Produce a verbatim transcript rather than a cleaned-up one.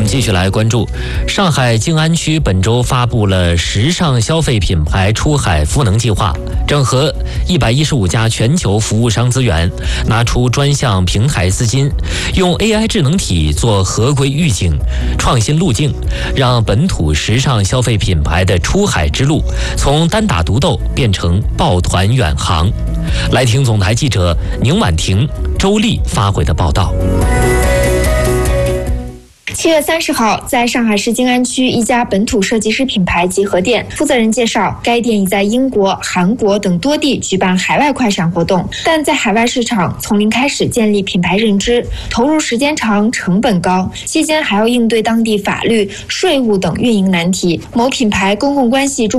继续来关注，上海静安区本周发布了时尚消费品牌出海赋能计划，整合一百一十五家全球服务商资源，拿出专项平台资金，用 A I 智能体做合规预警、创新路径，让本土时尚消费品牌的出海之路从单打独斗变成抱团远航。来听总台记者宁婉婷、周丽发回的报道。 七月三十号，在上海市静安区一家本土设计师品牌集合店，负责人介绍，该店已在英国、韩国等多地举办海外快闪活动，但在海外市场从零开始建立品牌认知，投入时间长，成本高，期间还要应对当地法律、税务等运营难题。某品牌公共关系